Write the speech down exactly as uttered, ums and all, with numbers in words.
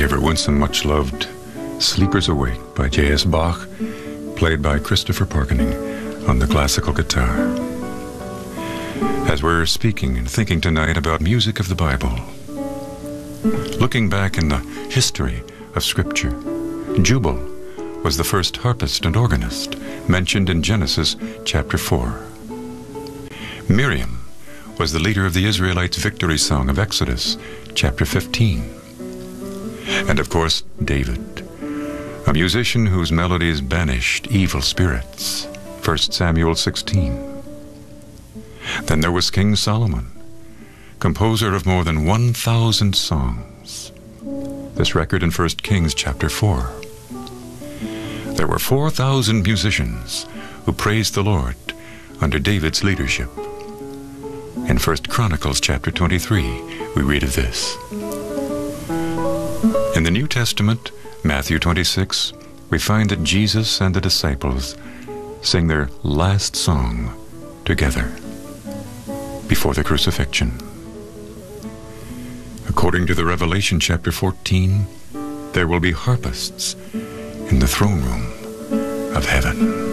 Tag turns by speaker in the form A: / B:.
A: ever winsome, much-loved Sleepers Awake by J S Bach, played by Christopher Parkening on the classical guitar. As we're speaking and thinking tonight about music of the Bible, looking back in the history of Scripture, Jubal was the first harpist and organist mentioned in Genesis chapter four. Miriam was the leader of the Israelites' victory song of Exodus chapter fifteen. And of course, David, a musician whose melodies banished evil spirits, First Samuel sixteen. Then there was King Solomon, composer of more than one thousand songs. This record in First Kings chapter four. There were four thousand musicians who praised the Lord under David's leadership. In First Chronicles chapter twenty-three, we read of this. In the New Testament, Matthew twenty-six, we find that Jesus and the disciples sing their last song together before the crucifixion. According to the Revelation chapter fourteen, there will be harpists in the throne room of heaven.